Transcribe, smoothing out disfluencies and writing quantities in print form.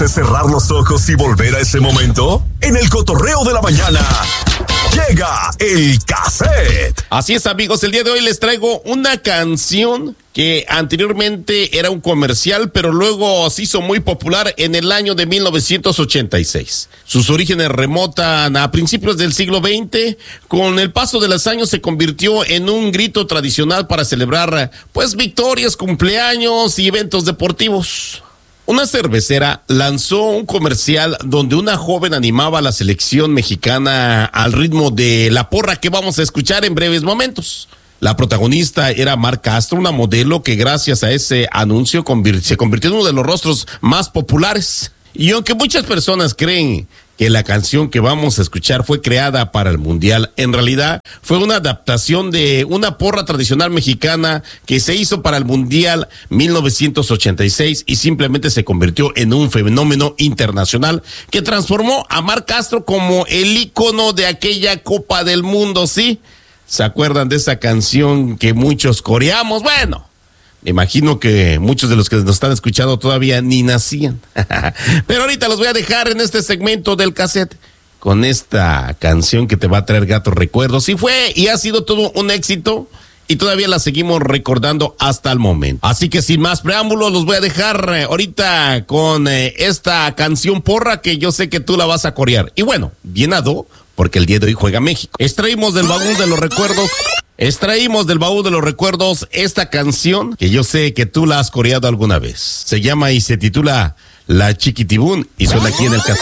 de cerrar los ojos y volver a ese momento? En el cotorreo de la mañana llega el cassette. Así es, amigos, el día de hoy les traigo una canción que anteriormente era un comercial, pero luego se hizo muy popular en el año de 1986. Sus orígenes remontan a principios del siglo XX. Con el paso de los años se convirtió en un grito tradicional para celebrar, pues, victorias, cumpleaños y eventos deportivos. Una cervecera lanzó un comercial donde una joven animaba a la selección mexicana al ritmo de la porra que vamos a escuchar en breves momentos. La protagonista era Mar Castro, una modelo que gracias a ese anuncio se convirtió en uno de los rostros más populares. Y aunque muchas personas creen que la canción que vamos a escuchar fue creada para el Mundial, en realidad fue una adaptación de una porra tradicional mexicana que se hizo para el Mundial 1986 y simplemente se convirtió en un fenómeno internacional que transformó a Mar Castro como el ícono de aquella Copa del Mundo, ¿sí? ¿Se acuerdan de esa canción que muchos coreamos? Bueno, me imagino que muchos de los que nos están escuchando todavía ni nacían. Pero ahorita los voy a dejar en este segmento del cassette con esta canción que te va a traer gratos recuerdos. Y fue y ha sido todo un éxito y todavía la seguimos recordando hasta el momento. Así que sin más preámbulos los voy a dejar ahorita con esta canción porra que yo sé que tú la vas a corear. Y bueno, bien ado, porque el día de hoy juega México. Extraímos del baúl de los recuerdos esta canción que yo sé que tú la has coreado alguna vez. Se llama y se titula La Chiquitibún y suena aquí en el cassette.